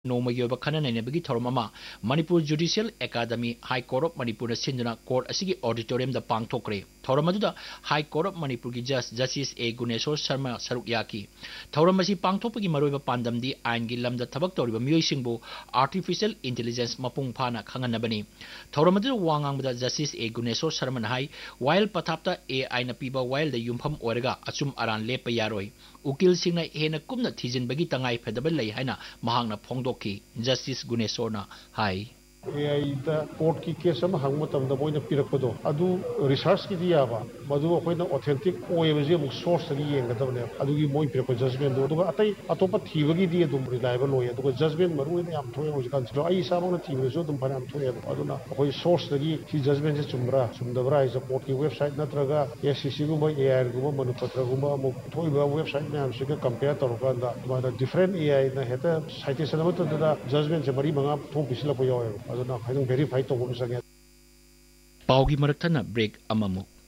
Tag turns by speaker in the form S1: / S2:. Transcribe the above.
S1: नोमगी खन नैनबगी थौरम Manipur judicial academy high court of Manipur सिंधुना court असिगी auditorium the पांगथोक्रे थौरम अदुदा high court of Manipur की justice A Guneshwar Sharma सरुक याकी थौरम असी पांगथोकपगी मरोइबा पांदमदी आइन की लमदा थबक तौरिबा मियोइसिंगबु आर्टिफिशियल इंटेलिजेंस मपुंग फाना खंगनबनी थौरम अदुदा वांगांगबदा justice A Guneshwar Sharma high vial पथाप्ता ए आइन पीबा वायल द युमफम ओरगा अचुम अरान लेप यारोय उकिल सिंगना हेन कुमना थीजिनबगी तंगाई फेदबा लई हाइना महांगना फोंगदोकी जस्टिस गुनेश्वरना हाई
S2: AI कोर्ट की केस हम हंग मतम मोइन पिरकपदो अदु रिसर्च की दियाबा मदु अखोइना ऑथेंटिक ओइबजे मु सोर्स तगी येंगदबने अदुगी मोइ पिरक जजमेंट दो दुगा अतै अतोप थीबगी दि दुम रिलायबल होय दुगा जजमेंट मरु ने याम थोय होजकान जो आई साबोना थीबजो दुम फनाम थोय अदुना अखोइ सोर्स तगी की जजमेंट से चुमरा चुमदबरा इज कोर्ट की वेबसाइट नत्रगा SCC गुम AI गुम मनुपत्र गुम मु थोइबा वेबसाइट में हम सिग कंपेयर तरोकांदा माना डिफरेंट AI ना हेता साइटेशन मतदा जजमेंट से मरी मंगा थों पिसला पयो पाउगी मरक्थना ब्रेक अममु